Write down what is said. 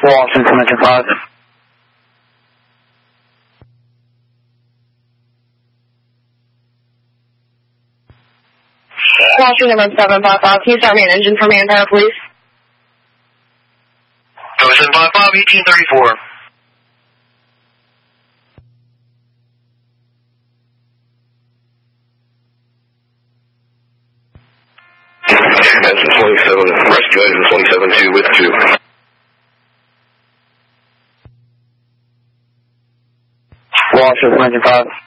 Austin 295. Washington 755, can you start me an engine for manpower, please? 755, 1834. Engine 27, rescue engine 27-2 with 2. Washington 295.